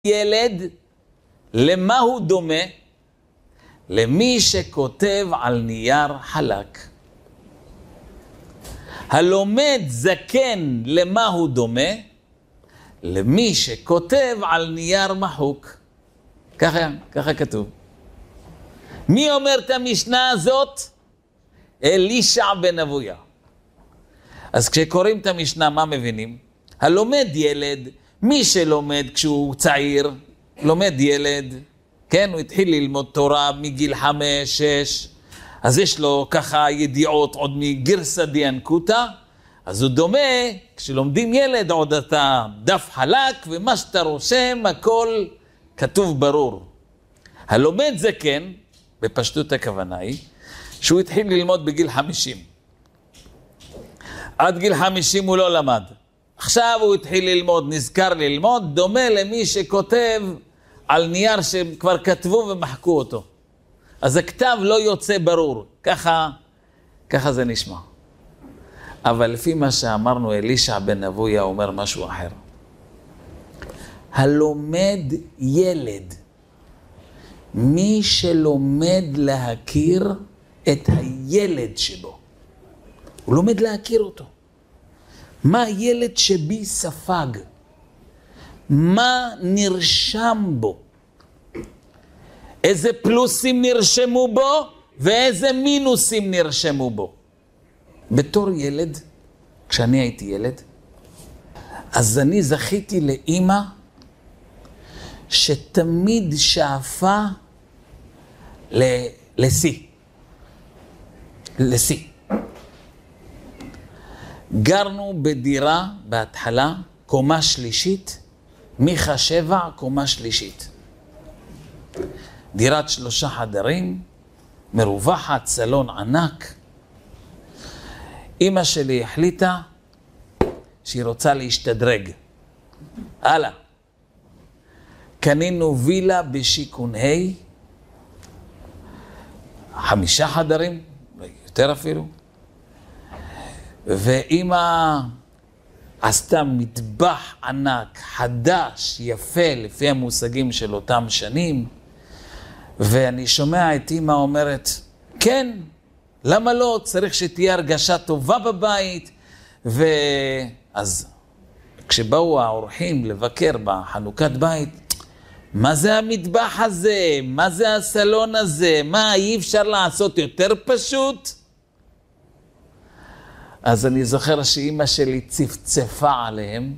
ילד, למה הוא דומה? למי שכותב על נייר חלק. הלומד זקן, למה הוא דומה? למי שכותב על נייר מחוק. ככה כתוב. מי אומר את המשנה הזאת? אלישע בן אבויה. אז כשקוראים את המשנה, מה מבינים? הלומד ילד, מי שלומד כשהוא צעיר, לומד ילד, כן, הוא התחיל ללמוד תורה מגיל 5-6, אז יש לו ככה ידיעות עוד מגרסא דינקותא, אז הוא דומה, כשלומדים ילד עוד אתה דף חלק, ומה שאתה רושם, הכל כתוב ברור. הלומד זקן, בפשטות הכוונה היא, שהוא התחיל ללמוד בגיל 50. עד גיל 50 הוא לא למד. עכשיו הוא התחיל ללמוד, נזכר ללמוד, דומה למי שכותב על נייר שכבר כתבו ומחקו אותו. אז הכתב לא יוצא ברור. ככה זה נשמע. אבל לפי מה שאמרנו, אלישע בן אבויה אומר משהו אחר. הלומד ילד, מי שלומד להכיר את הילד שבו. הוא לומד להכיר אותו. מה הילד שבי ספג? מה נרשם בו? איזה פלוסים נרשמו בו ואיזה מינוסים נרשמו בו? בתור ילד, כשאני הייתי ילד, אז אני זכיתי לאמא שתמיד שאפה לשיא. גרנו בדירה בהתחלה, קומה שלישית, מיכה 7, קומה שלישית. דירת 3 חדרים, מרווחת, סלון ענק. אמא שלי החליטה שהיא רוצה להשתדרג. הלאה. קנינו וילה בשיכון ה' 5 חדרים, יותר אפילו. ואמא עשתה מטבח ענק, חדש, יפה, לפי המושגים של אותם שנים. ואני שומע את אמא אומרת, כן, למה לא? צריך שתהיה הרגשה טובה בבית. ואז כשבאו האורחים לבקר בחנוכת בית, מה זה המטבח הזה? מה זה הסלון הזה? מה, אי אפשר לעשות יותר פשוט? אז אני זוכר שאמא שלי צפצפה עליהם,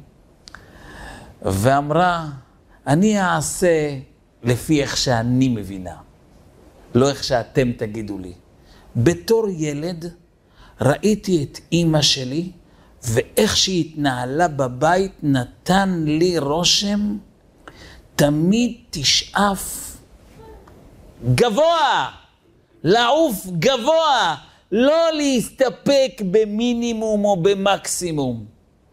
ואמרה, אני אעשה לפי איך שאני מבינה, לא איך שאתם תגידו לי. בתור ילד ראיתי את אמא שלי, ואיך שהיא התנהלה בבית נתן לי רושם, תמיד תשאף גבוה, לעוף גבוה, לא להסתפק במינימום או במקסימום.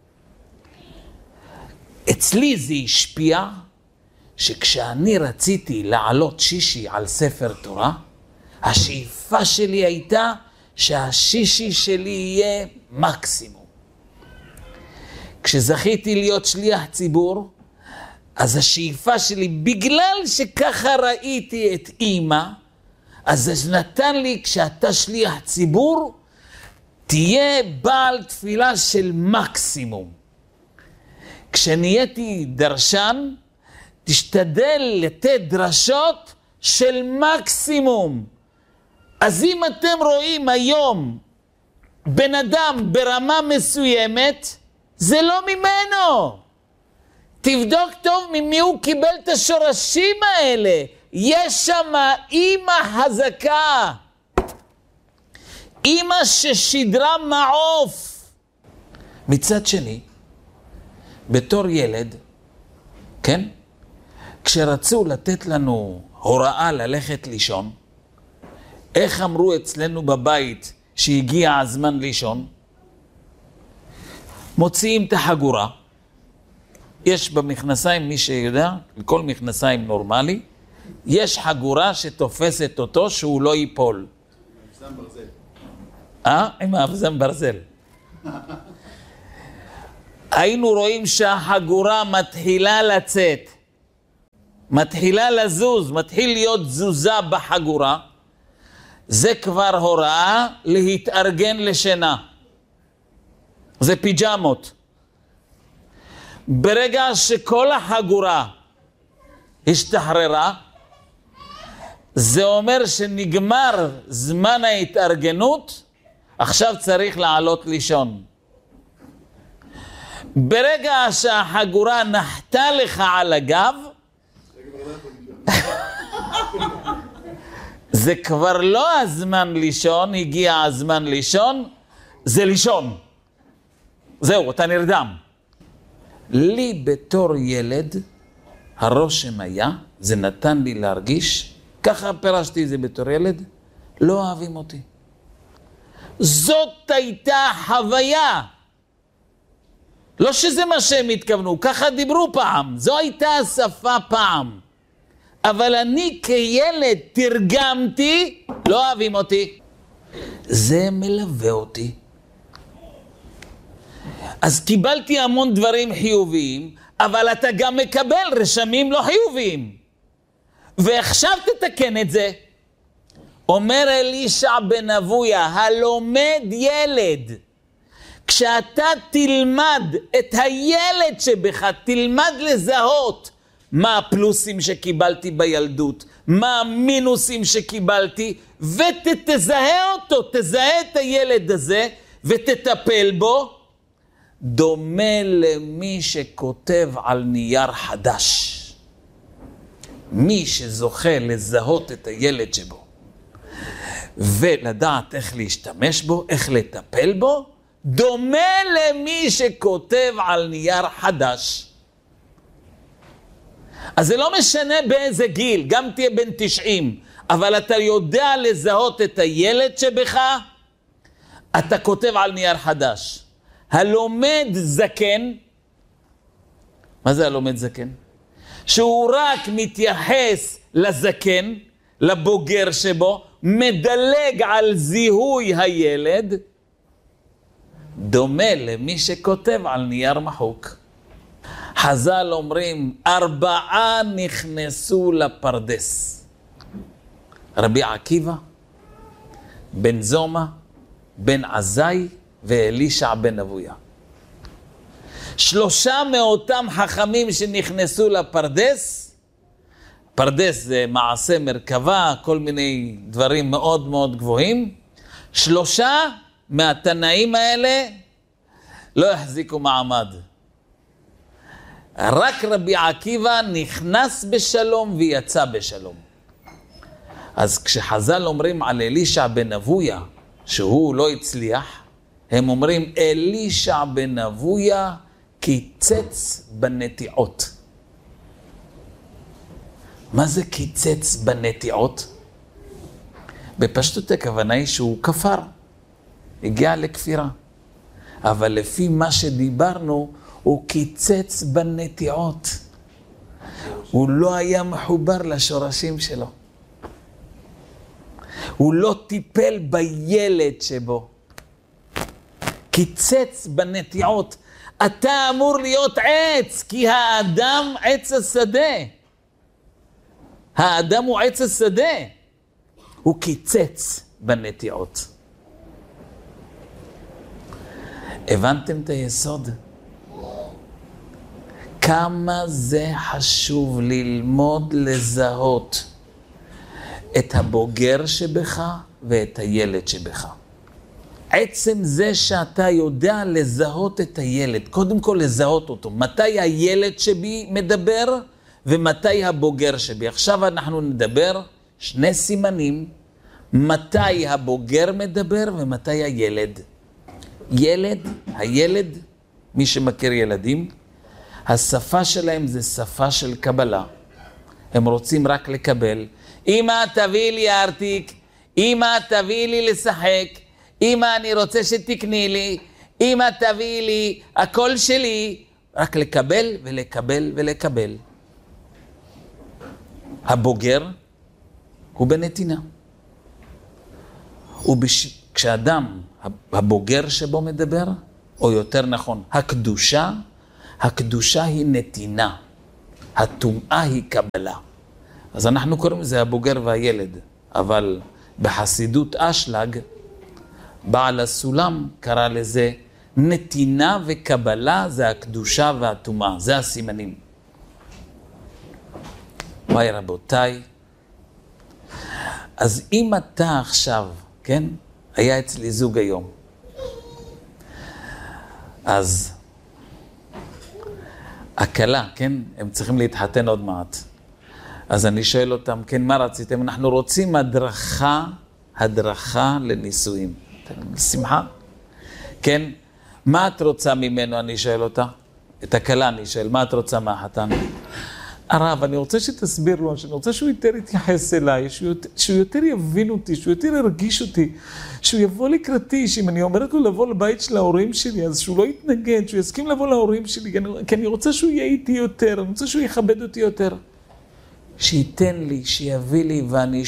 אצלי זה השפיע שכשאני רציתי לעלות שישי על ספר תורה, השאיפה שלי הייתה שהשישי שלי יהיה מקסימום. כשזכיתי להיות שליח ציבור, אז השאיפה שלי, בגלל שככה ראיתי את אמא, אז זה נתן לי, כשאתה שליח ציבור, תהיה בעל תפילה של מקסימום. כשנהייתי דרשן, תשתדל לתת דרשות של מקסימום. אז אם אתם רואים היום בן אדם ברמה מסוימת, זה לא ממנו. תבדוק טוב ממי הוא קיבל את השורשים האלה. יש שם אמא חזקה, אמא ששידרה מעוף. מצד שני, בתור ילד, כן? כשרצו לתת לנו הוראה ללכת לישון, איך אמרו אצלנו בבית שהגיע הזמן לישון? מוציאים את החגורה. יש במכנסיים, מי שיודע, לכל מכנסיים נורמלי, יש חגורה שתופסת אותו שהוא לא ייפול. אבזם ברזל. עם אבזם ברזל. היינו רואים שהחגורה מתחילה לצאת. מתחילה לזוז, מתחיל להיות תזוזה בחגורה, זה כבר הוראה להתארגן לשינה. זה פיג'מות. ברגע שכל החגורה השתחררה, זה אומר שנגמר זמן ההתארגנות, עכשיו צריך לעלות לישון. ברגע שהחגורה נחתה לך על הגב, זה כבר לא הזמן לישון, הגיע הזמן לישון, זה לישון. זהו, אתה נרדם. לי בתור ילד, הרושם היה, זה נתן לי להרגיש, ככה פירשתי את זה בתור ילד, לא אוהבים אותי. זאת הייתה חוויה. לא שזה מה שהם התכוונו, ככה דיברו פעם, זו הייתה השפה פעם. אבל אני כילד תרגמתי, לא אוהבים אותי. זה מלווה אותי. אז קיבלתי המון דברים חיוביים, אבל אתה גם מקבל רשמים לא חיוביים. ועכשיו תתקן את זה. אומר אלישע בן אבויה, הלומד ילד, כשאתה תלמד את הילד שבך, תלמד לזהות מה הפלוסים שקיבלתי בילדות, מה המינוסים שקיבלתי, ותזהה אותו, תזהה את הילד הזה, ותטפל בו, דומה למי שכותב על נייר חדש. מי שזוכה לזהות את הילד שבו, ולדעת איך להשתמש בו, איך לטפל בו, דומה למי שכותב על נייר חדש. אז זה לא משנה באיזה גיל, גם תהיה בן 90, אבל אתה יודע לזהות את הילד שבך, אתה כותב על נייר חדש. הלומד זקן, מה זה הלומד זקן? שהוא רק מתייחס לזקן, לבוגר שבו, מדלג על זיהוי הילד, דומה למי שכותב על נייר מחוק. חז"ל אומרים, 4 נכנסו לפרדס. רבי עקיבא, בן זומא, בן עזאי ואלישע בן אבויה. 3 מאותם חכמים שנכנסו לפרדס, פרדס זה מעשה מרכבה, כל מיני דברים מאוד מאוד גבוהים, 3 מהתנאים האלה לא החזיקו מעמד. רק רבי עקיבא נכנס בשלום ויצא בשלום. אז כשחז"ל אומרים על אלישע בן אבויה שהוא לא הצליח, הם אומרים אלישע בן אבויה קיצץ בנטיעות. מה זה קיצץ בנטיעות? בפשטות הכוונה היא שהוא כפר, הגיע לכפירה. אבל לפי מה שדיברנו, הוא קיצץ בנטיעות. הוא לא היה מחובר לשורשים שלו. הוא לא טיפל בילד שבו. קיצץ בנטיעות. אתה אמור להיות עץ, כי האדם עץ השדה. האדם הוא עץ השדה. הוא קיצץ בנטיעות. הבנתם את היסוד? כמה זה חשוב ללמוד לזהות את הבוגר שבך ואת הילד שבך. עצם זה שאתה יודע לזהות את הילד, קודם כל לזהות אותו. מתי הילד שבי מדבר ומתי הבוגר שבי. עכשיו אנחנו נדבר 2 סימנים, מתי הבוגר מדבר ומתי הילד. הילד, מי שמכיר ילדים, השפה שלהם זה שפה של קבלה. הם רוצים רק לקבל. אמא תביא לי ארטיק, אמא תביא לי לשחק, אמא אני רוצה שתקני לי, אמא תביא לי, הכל שלי, רק לקבל ולקבל ולקבל. הבוגר הוא בנתינה. כשאדם, הבוגר שבו מדבר, או יותר נכון, הקדושה היא נתינה. הטומאה היא קבלה. אז אנחנו קוראים לזה הבוגר והילד, אבל בחסידות אשלג, בעל הסולם קרא לזה נתינה וקבלה, זה הקדושה והטומאה, זה הסימנים. ביי רבותיי, אז אם אתה עכשיו, כן, היה אצלי זוג היום, אז הקלה, כן, הם צריכים להתחתן עוד מעט. אז אני שואל אותם, כן, מה רציתם? אנחנו רוצים הדרכה לנישואים. שמחה? כן, מה את רוצה ממנו? אני שואל אותה. את הקלה אני שואל, מה את רוצה מהחתן? הרב, אני רוצה שתסביר לו, אני רוצה שהוא יותר יתייחס אליי, שהוא יותר יבין אותי, שהוא יותר ירגיש אותי, שהוא יבוא לקראתי, שאם אני אומרת לו לבוא לבית של ההורים שלי, אז שהוא לא יתנגד, שהוא יסכים לבוא להורים שלי, כי אני רוצה שהוא יהיה איתי יותר, אני רוצה שהוא יכבד אותי יותר. שייתן לי, שיביא לי, ואני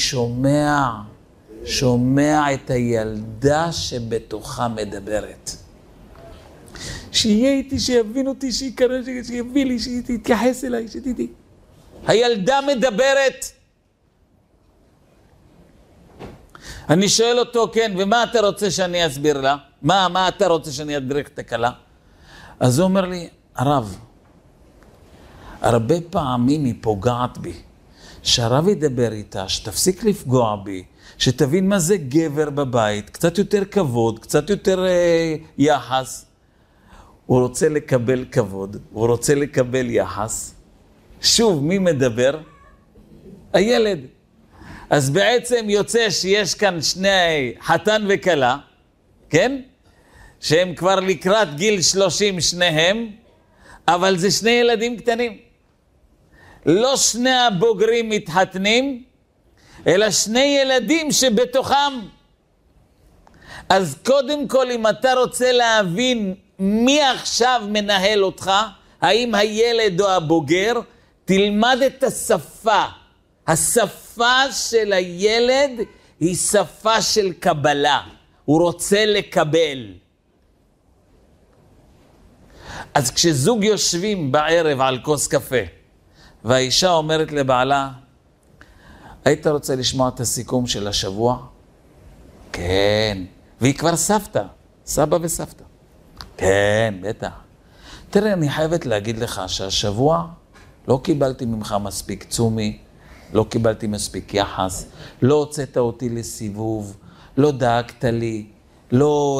שומע את הילדה שבתוכה מדברת. שיהיה איתי, שיבין אותי, שיקרא, שיביא לי, שיתייחס אליי, שתדעי. הילדה מדברת. אני שואל אותו, כן, ומה אתה רוצה שאני אסביר לה? מה אתה רוצה שאני אדריך את הקלה? אז הוא אומר לי, הרב, הרבה פעמים היא פוגעת בי. שהרב ידבר איתה, שתפסיק לפגוע בי, שתבין מה זה גבר בבית, קצת יותר כבוד, קצת יותר יחס. הוא רוצה לקבל כבוד, הוא רוצה לקבל יחס. שוב, מי מדבר? הילד. אז בעצם יוצא שיש כאן שני חתן וכלה, כן? שהם כבר לקראת גיל 30 שניהם, אבל זה שני ילדים קטנים. לא שני הבוגרים מתחתנים, אלא שני ילדים שבתוכם. אז קודם כל, אם אתה רוצה להבין מי עכשיו מנהל אותך, האם הילד או הבוגר, תלמד את השפה. השפה של הילד היא שפה של קבלה. הוא רוצה לקבל. אז כשזוג יושבים בערב על כוס קפה, והאישה אומרת לבעלה, היית רוצה לשמוע את הסיכום של השבוע? כן. והיא כבר סבתא, סבא וסבתא. כן, בטח. תראה, אני חייבת להגיד לך שהשבוע לא קיבלתי ממך מספיק צומי, לא קיבלתי מספיק יחס, לא הוצאת אותי לסיבוב, לא דאגת לי, לא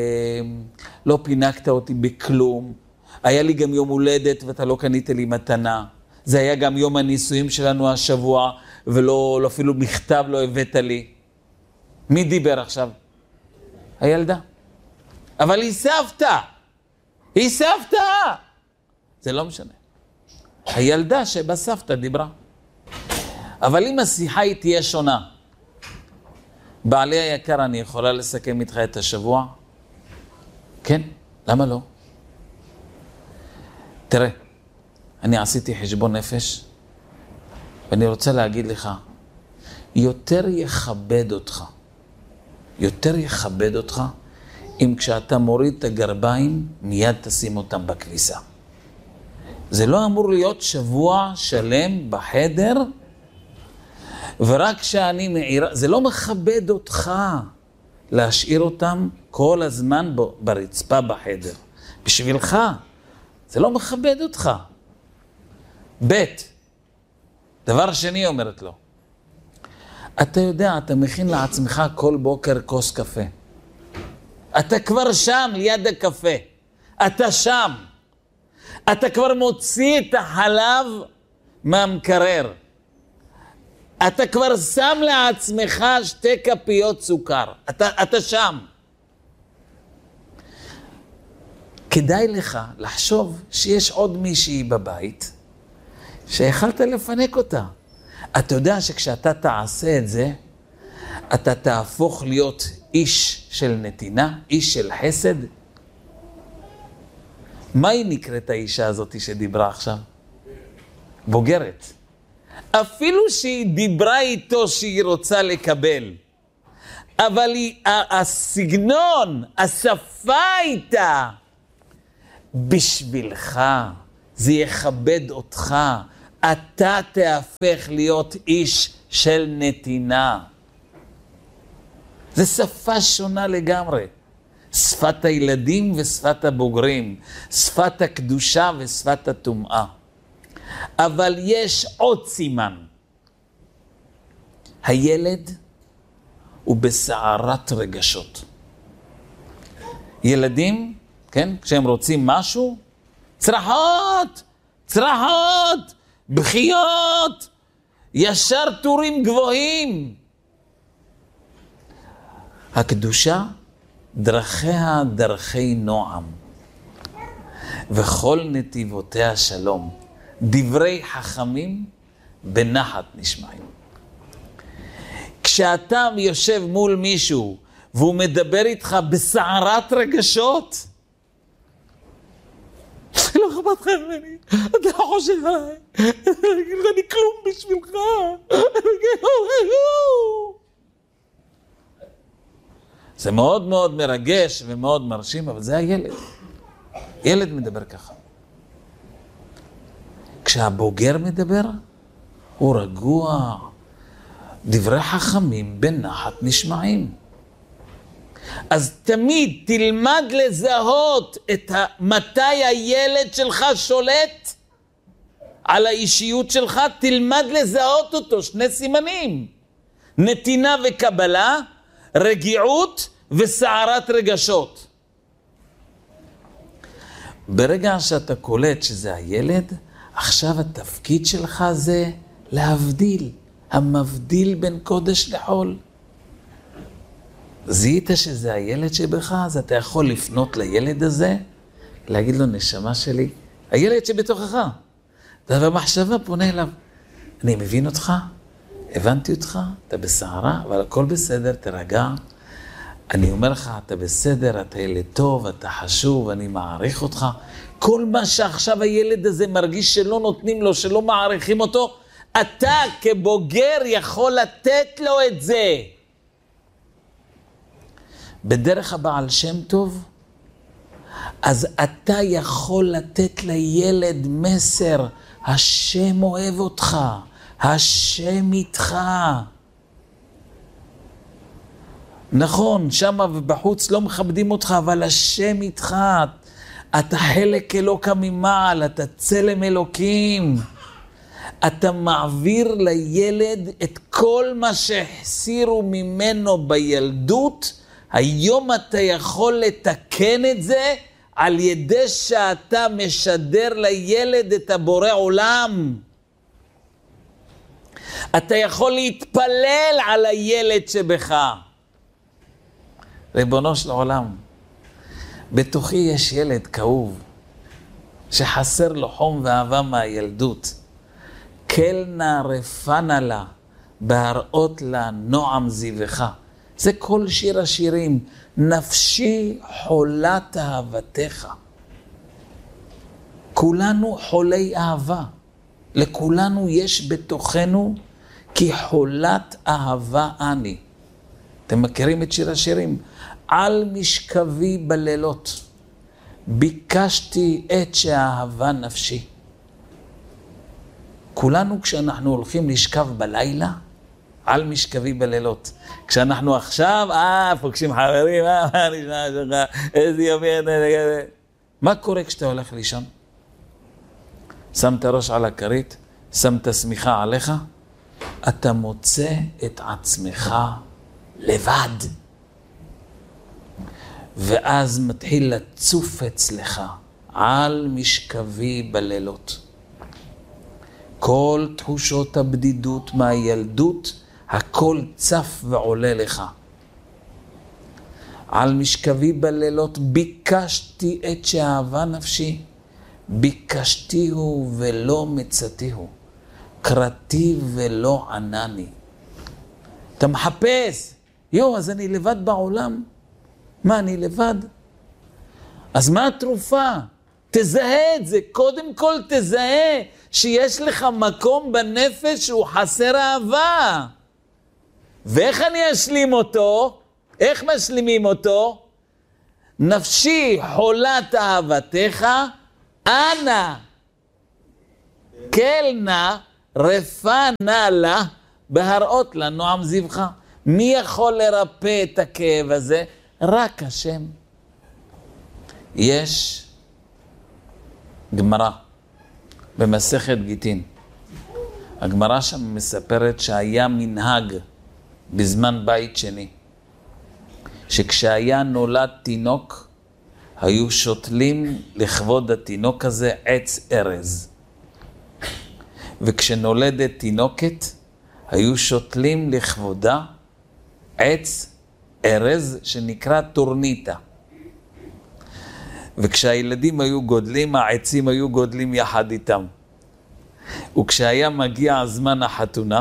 פינקת אותי בכלום. היה לי גם יום הולדת ואתה לא קנית לי מתנה. זה היה גם יום הנישואים שלנו השבוע, ולא אפילו מכתב לא הבאת לי. מי דיבר עכשיו? הילדה. אבל היא סבתא. היא סבתא. זה לא משנה. הילדה שבסבתא דיברה. אבל אם השיחה היא תהיה שונה, בעלי היקר, אני יכולה לסכם איתך את השבוע? כן, למה לא? תראה, אני עשיתי חשבון נפש, ואני רוצה להגיד לך, יותר יכבד אותך, אם כשאתה מוריד את הגרביים, מיד תשים אותם בכביסה. זה לא אמור להיות שבוע שלם בחדר, ורק כשאני מעירה, זה לא מכבד אותך להשאיר אותם כל הזמן ברצפה בחדר. בשבילך, זה לא מכבד אותך. דבר שני אומרת לו, אתה יודע, אתה מכין לעצמך כל בוקר כוס קפה. אתה כבר שם ליד הקפה. אתה שם. אתה כבר מוציא את החלב מהמקרר. אתה כבר שם לעצמך 2 כפיות סוכר. אתה שם. כדאי לך לחשוב שיש עוד מישהי בבית שהחלת לפנק אותה. אתה יודע שכשאתה תעשה את זה, אתה תהפוך להיות איש של נתינה, איש של חסד. מה היא נקראת האישה הזאת שדיברה עכשיו? בוגרת. אפילו שהיא דיברה איתו שהיא רוצה לקבל, אבל הסגנון, השפה איתה, בשבילך, זה יכבד אותך. אתה תהפך להיות איש של נתינה. זה שפה שונה לגמרי. שפת הילדים ושפת הבוגרים, שפת הקדושה ושפת הטומאה. אבל יש עוד סימן. הילד הוא בסערת רגשות. ילדים, כן, כשהם רוצים משהו, צרחות, צרחות, בחיות, ישר טורים גבוהים. הקדושה, דרכיה דרכי נועם, וכל נתיבותיה שלום. דברי חכמים בנחת נשמעים. כשאתה יושב מול מישהו והוא מדבר איתך בסערת רגשות, לא אכפת לך ממני, אתה חושב עליי, אני כלום בשבילך. זה מאוד מאוד מרגש ומאוד מרשים, אבל זה הילד. ילד מדבר ככה. כשהבוגר מדבר, הוא רגוע. דברי חכמים בנחת נשמעים. אז תמיד תלמד לזהות מתי הילד שלך שולט על האישיות שלך, תלמד לזהות אותו, שני סימנים. נתינה וקבלה, רגיעות וסערת רגשות. ברגע שאתה קולט שזה הילד, עכשיו התפקיד שלך זה להבדיל, המבדיל בין קודש לחול. זיהית שזה הילד שבך, אז אתה יכול לפנות לילד הזה, להגיד לו, נשמה שלי, הילד שבתוכך. אתה במחשבה פונה אליו, אני מבין אותך, הבנתי אותך, אתה בסערה, אבל הכל בסדר, תרגע. אני אומר לך, אתה בסדר, אתה ילד טוב, אתה חשוב, אני מעריך אותך. כל מה שעכשיו הילד הזה מרגיש שלא נותנים לו, שלא מעריכים אותו, אתה כבוגר יכול לתת לו את זה. בדרך הבעל שם טוב, אז אתה יכול לתת לילד מסר, השם אוהב אותך, השם איתך. נכון, שמה ובחוץ לא מכבדים אותך, אבל השם איתך. אתה חלק אלוקה ממעל, אתה צלם אלוקים. אתה מעביר לילד את כל מה שהחסירו ממנו בילדות, היום אתה יכול לתקן את זה על ידי שאתה משדר לילד את הבורא עולם. אתה יכול להתפלל על הילד שבך. ריבונו של עולם, בתוכי יש ילד כאוב, שחסר לו חום ואהבה מהילדות. כל נא רפנה לה, בהראות לה נועם זיווך. זה כל שיר השירים, נפשי חולת אהבתך. כולנו חולי אהבה. לכולנו יש בתוכנו כי חולת אהבה אני. אתם מכירים את שיר השירים? על משכבי בלילות, ביקשתי את שאהבה נפשי. כולנו כשאנחנו הולכים לשכב בלילה, על משכבי בלילות. כשאנחנו עכשיו, פוגשים חברים, מה נשמע שלך, איזה יומי, מה קורה כשאתה הולך לישון? שם את הראש על הכרית, שם את השמיכה עליך, אתה מוצא את עצמך לבד. ואז מתחיל לצוף אצלך על משכבי בלילות. כל תחושות הבדידות מהילדות, הכל צף ועולה לך. על משכבי בלילות ביקשתי את שאהבה נפשי, ביקשתיהו ולא מצאתיהו, קראתי ולא ענני. אתה מחפש, אז אני לבד בעולם. מה, אני לבד? אז מה התרופה? תזהה את זה, קודם כל תזהה שיש לך מקום בנפש שהוא חסר אהבה. ואיך אני אשלים אותו? איך משלימים אותו? נפשי חולת אהבתך, אנא קלנה רפנה לה בהראות לה נועם זיווך. מי יכול לרפא את הכאב הזה? רק השם. יש גמרא במסכת גיטין. הגמרא שם מספרת שהיה מנהג בזמן בית שני, שכשהיה נולד תינוק, היו שותלים לכבוד התינוק הזה עץ ארז. וכשנולדת תינוקת, היו שותלים לכבודה עץ ארז שנקרא טורניטה. וכשהילדים היו גודלים, העצים היו גודלים יחד איתם. וכשהיה מגיע הזמן החתונה,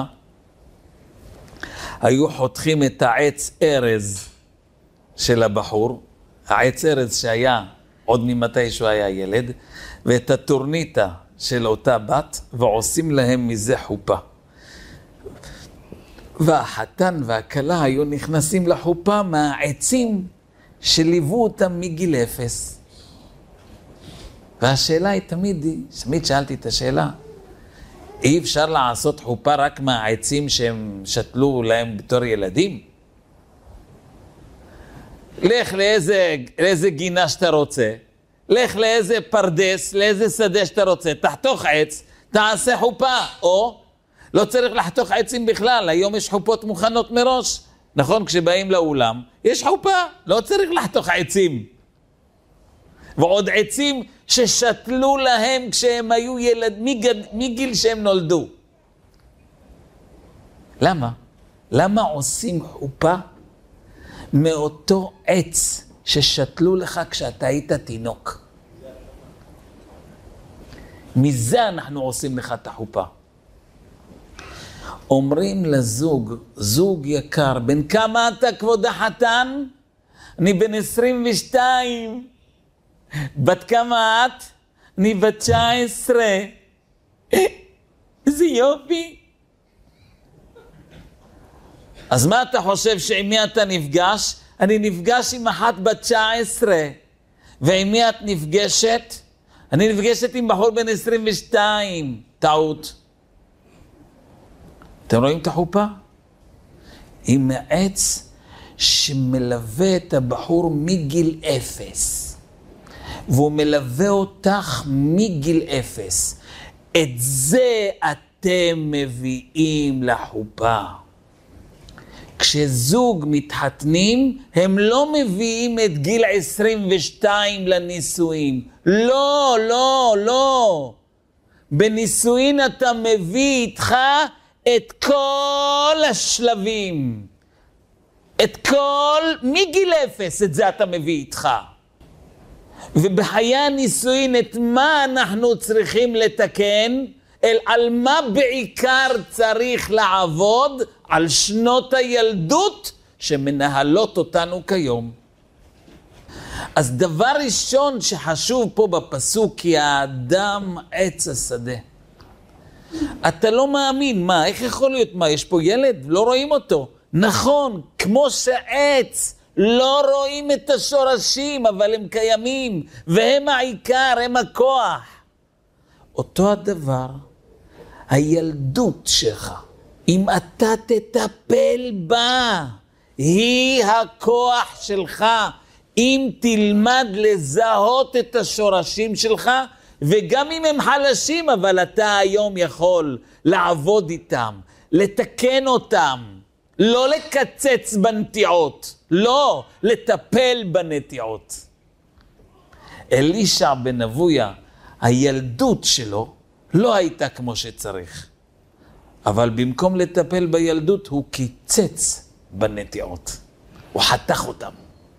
היו חותכים את העץ ארז של הבחור, העץ ארז שהיה עוד ממתי שהוא היה ילד, ואת הטורניטה של אותה בת, ועושים להם מזה חופה. והחתן והכלה היו נכנסים לחופה מהעצים שליוו אותם מגיל 0. והשאלה היא תמיד שאלתי את השאלה, אי אפשר לעשות חופה רק מהעצים שהם שתלו להם בתור ילדים? לך לאיזה גינה שאתה רוצה, לך לאיזה פרדס, לאיזה שדה שאתה רוצה, תחתוך עץ, תעשה חופה, או לא צריך לחתוך עצים בכלל, היום יש חופות מוכנות מראש, נכון? כשבאים לאולם, יש חופה, לא צריך לחתוך עצים. ועוד עצים ששתלו להם כשהם היו ילד, מגיל שהם נולדו. למה? למה עושים חופה מאותו עץ ששתלו לך כשאתה היית תינוק? מזה אנחנו עושים לך את החופה. אומרים לזוג, זוג יקר, בן כמה אתה כבוד החתן? אני בן 22. בת כמה את? אני בת 19. איזה יופי. אז מה אתה חושב שעם מי אתה נפגש? אני נפגש עם אחת בת 19. ועם מי את נפגשת? אני נפגשת עם בחור בן 22. טעות. אתם רואים את החופה? היא מעץ שמלווה את הבחור מגיל 0. והוא מלווה אותך מגיל 0. את זה אתם מביאים לחופה. כשזוג מתחתנים, הם לא מביאים את גיל 22 לנישואין. לא, לא, לא. בנישואין אתה מביא איתך את כל השלבים. את כל, מגיל 0, את זה אתה מביא איתך. ובחיי הנישואין, את מה אנחנו צריכים לתקן? על מה בעיקר צריך לעבוד? על שנות הילדות שמנהלות אותנו כיום. אז דבר ראשון שחשוב פה בפסוק, כי האדם עץ השדה. אתה לא מאמין, מה? איך יכול להיות? מה? יש פה ילד? לא רואים אותו. נכון, כמו שעץ, לא רואים את השורשים, אבל הם קיימים, והם העיקר, הם הכוח. אותו הדבר, הילדות שלך, אם אתה תטפל בה, היא הכוח שלך. אם תלמד לזהות את השורשים שלך, וגם אם הם חלשים, אבל אתה היום יכול לעבוד איתם, לתקן אותם, לא לקצץ בנטיעות, לא, לטפל בנטיעות. אלישע בן אבויה, הילדות שלו לא הייתה כמו שצריך. אבל במקום לטפל בילדות, הוא קיצץ בנטיעות. הוא חתך אותם.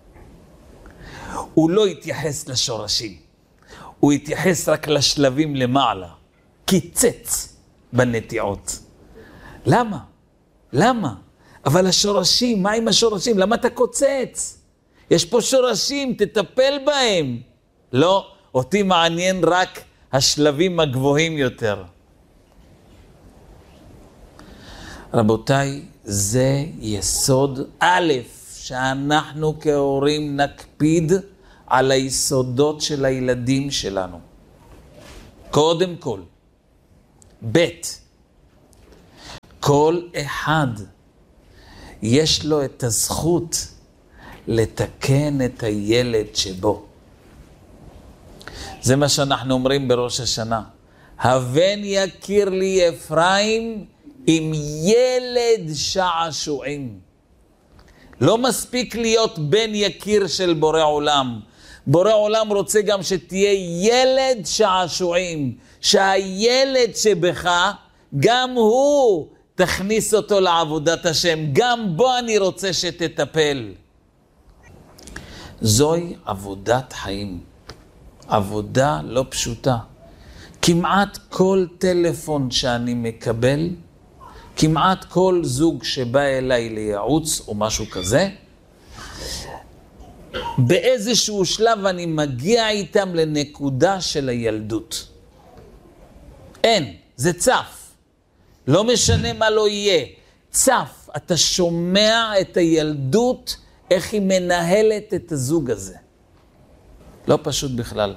הוא לא התייחס לשורשים. הוא התייחס רק לשלבים למעלה. קיצץ בנטיעות. למה? למה? אבל השורשים, מה עם השורשים? למה אתה קוצץ? יש פה שורשים, תטפל בהם. לא, אותי מעניין רק השלבים הגבוהים יותר. רבותיי, זה יסוד א', שאנחנו כהורים נקפיד על היסודות של הילדים שלנו. קודם כל. בית. כל אחד יש לו את הזכות לתקן את הילד שבו. זה מה שאנחנו אומרים בראש השנה. הבן יכיר לי אפרים עם ילד שעשועים. לא מספיק להיות בן יקיר של בורא עולם. בורא עולם רוצה גם שתהיה ילד שעשועים. שהילד שבך, גם הוא תכניס אותו לעבודת השם. גם בו אני רוצה שתטפל. זוהי עבודת חיים. עבודה לא פשוטה. כמעט כל טלפון שאני מקבל, כמעט כל זוג שבא אליי לייעוץ או משהו כזה, באיזשהו שלב אני מגיע איתם לנקודה של הילדות. אין, זה צף. לא משנה מה לא יהיה. צף, אתה שומע את הילדות, איך היא מנהלת את הזוג הזה. לא פשוט בכלל.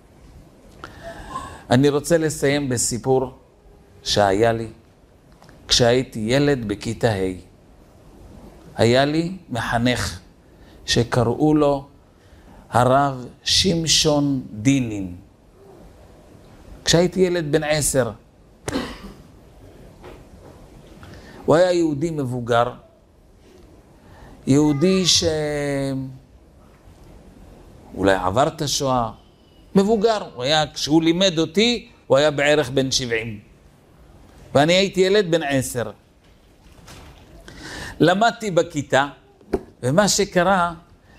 אני רוצה לסיים בסיפור שהיה לי כשהייתי ילד בכיתה ה'. היה לי מחנך שקראו לו הרב שמשון דינין. כשהייתי ילד בן 10. הוא היה יהודי מבוגר. יהודי אולי עבר את השואה. מבוגר. כשהוא לימד אותי, הוא היה בערך בן 70. ואני הייתי ילד בן 10. למדתי בכיתה, ומה שקרה,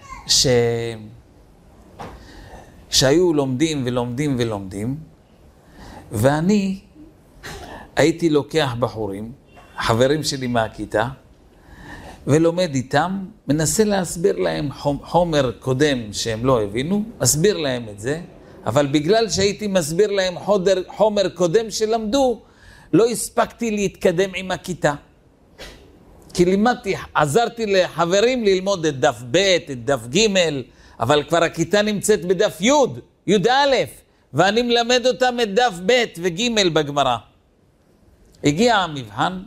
שהיו לומדים ולומדים ולומדים, ואני הייתי לוקח בחורים, חברים שלי מהכיתה, ולומד איתם, מנסה להסביר להם חומר קודם שהם לא הבינו, מסביר להם את זה, אבל בגלל שהייתי מסביר להם חומר קודם שלמדו, לא הספקתי להתקדם עם הכיתה. כי לימדתי, עזרתי לחברים ללמוד את דף ב', את דף ג', אבל כבר הכיתה נמצאת בדף י' א', ואני מלמד אותם את דף ב' וג' בגמרא. הגיע המבחן.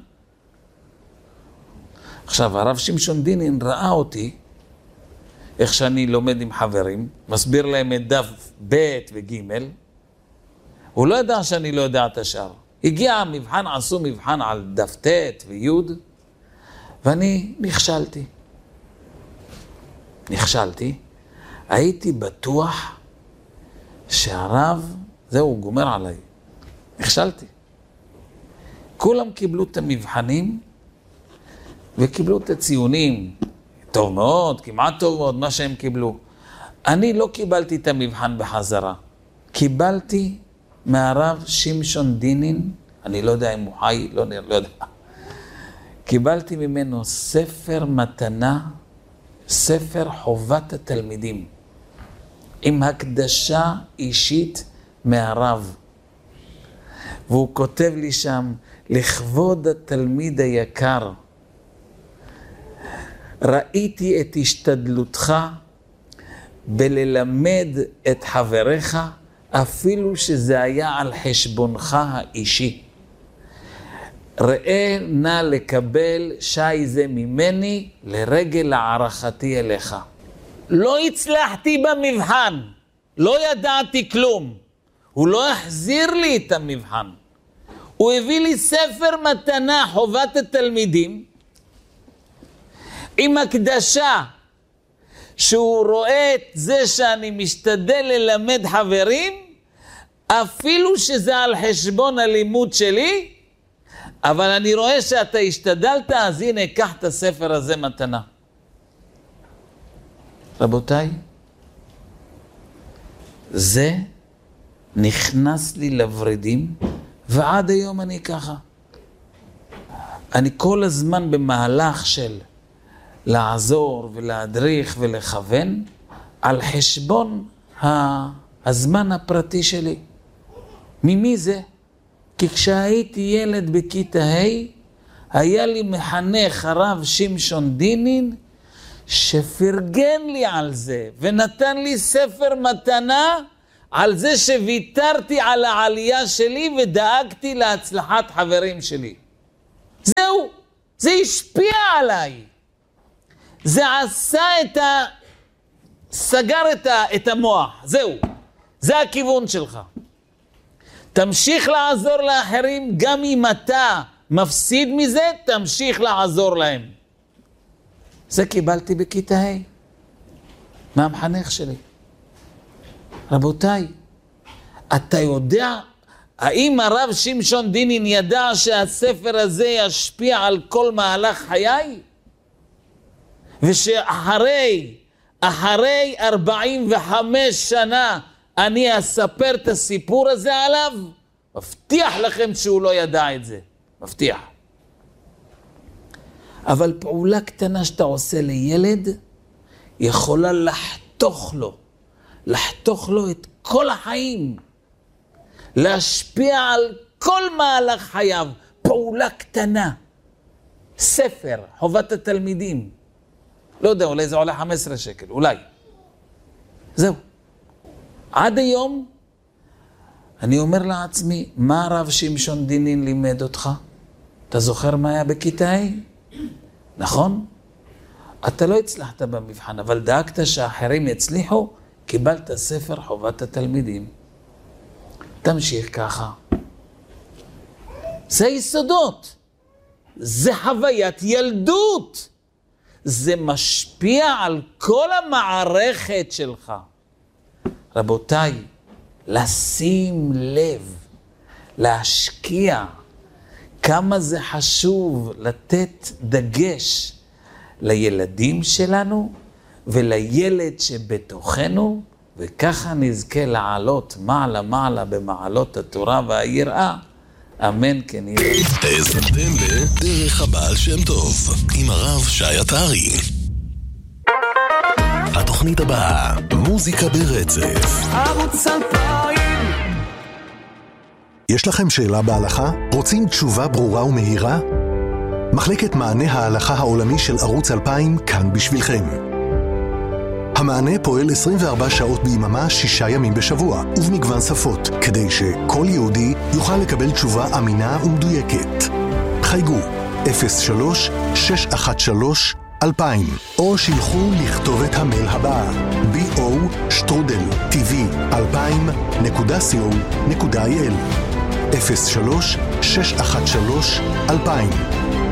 עכשיו, הרב שמשון דינין ראה אותי, איך שאני לומד עם חברים, מסביר להם את דף ב' וג', הוא לא ידע שאני לא יודע את השאר. הגיע המבחן, עשו מבחן על דף ט' וי', ואני נכשלתי. הייתי בטוח שהרב, זהו, הוא גומר עליי. נכשלתי. כולם קיבלו את המבחנים, וקיבלו את הציונים. טוב מאוד, כמעט טוב מאוד, מה שהם קיבלו. אני לא קיבלתי את המבחן בחזרה. קיבלתי מהרב שמשון דינין, אני לא יודע אם הוא חי, לא יודע. קיבלתי ממנו ספר מתנה, ספר חובת התלמידים, עם הקדשה אישית מהרב. והוא כותב לי שם, לכבוד התלמיד היקר, ראיתי את השתדלותך בללמד את חבריך, אפילו שזה היה על חשבונך האישי. ראה נא לקבל שי זה ממני לרגל הערכתי אליך. לא הצלחתי במבחן, לא ידעתי כלום. הוא לא החזיר לי את המבחן. הוא הביא לי ספר מתנה, חובת התלמידים, עם הקדשה, שהוא רואה את זה שאני משתדל ללמד חברים, אפילו שזה על חשבון הלימוד שלי, אבל אני רואה שאתה השתדלת, אז הנה, קח את הספר הזה מתנה. רבותיי, זה נכנס לי לורידים, ועד היום אני ככה. אני כל הזמן במהלך של לעזור ולהדריך ולכוון על חשבון הזמן הפרטי שלי. ממי זה? כי כשהייתי ילד בכיתה ה' היה לי מחנך הרב שמשון דינין שפרגן לי על זה ונתן לי ספר מתנה על זה שוויתרתי על העלייה שלי ודאגתי להצלחת חברים שלי. זהו, זה השפיע עליי. זה עשה סגר את המוח, זהו. זה הכיוון שלך. תמשיך לעזור לאחרים, גם אם אתה מפסיד מזה, תמשיך לעזור להם. זה קיבלתי בכיתה ה' מהמחנך שלי. רבותיי, אתה יודע, האם הרב שמשון דינין ידע שהספר הזה ישפיע על כל מהלך חיי? ושאחרי 45 שנה אני אספר את הסיפור הזה עליו? מבטיח לכם שהוא לא ידע את זה. מבטיח. אבל פעולה קטנה שאתה עושה לילד, יכולה לחתוך לו את כל החיים. להשפיע על כל מהלך חייו. פעולה קטנה. ספר, חובת התלמידים. לא יודע, אולי זה עולה 15 שקל, אולי. זהו. עד היום, אני אומר לעצמי, מה הרב שמשון דינין לימד אותך? אתה זוכר מה היה בכיתה ה'? נכון? אתה לא הצלחת במבחן, אבל דאגת שאחרים יצליחו, קיבלת ספר חובת התלמידים. תמשיך ככה. זה יסודות. זה חוויית ילדות. זה משפיע על כל המערכת שלך. רבותיי, לשים לב, להשקיע, כמה זה חשוב לתת דגש לילדים שלנו ולילד שבתוכנו, וככה נזכה לעלות מעלה במעלות התורה והיראה. אמן כן יראה. האזנתם לדרך הבעל שם טוב עם הרב שי עטרי. התוכנית הבאה, מוזיקה ברצף. ערוץ 2000. יש לכם שאלה בהלכה? רוצים תשובה ברורה ומהירה? מחלקת מענה ההלכה העולמי של ערוץ 2000 כאן בשבילכם. המענה פועל 24 שעות ביממה, 6 ימים בשבוע, ובמגוון שפות, כדי שכל יהודי יוכל לקבל תשובה אמינה ומדויקת. חייגו 03-613-2000, או שילחו לכתובת המייל הבאה, bo@tv2000.co.il 03-613-2000.